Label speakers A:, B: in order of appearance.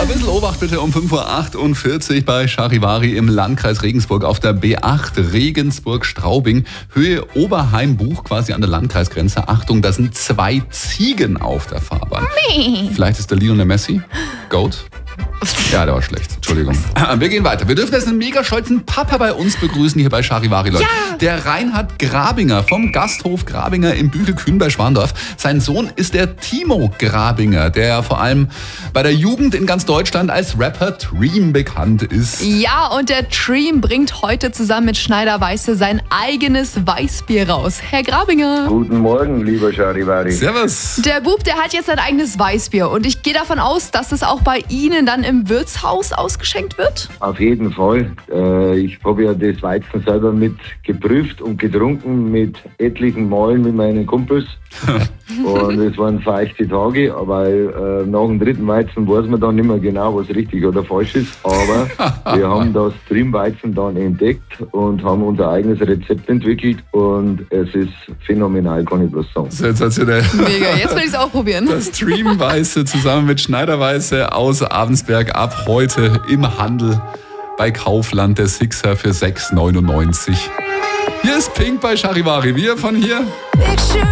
A: Ein bisschen Obacht bitte um 5.48 Uhr bei Charivari im Landkreis Regensburg auf der B8 Regensburg-Straubing. Höhe Oberheim-Buch, quasi an der Landkreisgrenze. Achtung, da sind 2 Ziegen auf der Fahrbahn. Vielleicht ist der Lionel Messi. Goat. Ja, der war schlecht. Entschuldigung. Wir gehen weiter. Wir dürfen jetzt einen mega stolzen Papa bei uns begrüßen hier bei Charivari, Leute.
B: Ja.
A: Der Reinhard Grabinger vom Gasthof Grabinger im Bügelkühn bei Schwandorf. Sein Sohn ist der Timo Grabinger, der vor allem bei der Jugend in ganz Deutschland als Rapper Dream bekannt ist.
B: Ja, und der Dream bringt heute zusammen mit Schneider Weiße sein eigenes Weißbier raus. Herr Grabinger.
C: Guten Morgen, lieber Charivari.
A: Servus.
B: Der Bub, der hat jetzt sein eigenes Weißbier und ich gehe davon aus, dass es auch bei Ihnen dann im Wirtshaus ausgeschenkt wird?
C: Auf jeden Fall. Ich habe ja das Weizen selber mit geprüft und getrunken mit etlichen Malen mit meinen Kumpels. Und es waren feuchte Tage, aber nach dem 3. Weizen weiß man dann nicht mehr genau, was richtig oder falsch ist. Aber wir haben das Dreamweizen dann entdeckt und haben unser eigenes Rezept entwickelt und es ist phänomenal, kann ich bloß sagen.
A: Sensationell.
B: Mega, jetzt will ich es auch probieren.
A: Das Dream Weiße zusammen mit Schneider Weiße aus Abensberg ab heute im Handel bei Kaufland, der Sixer für 6,99. Hier ist Pink bei Charivari. Wir von hier.
D: Picture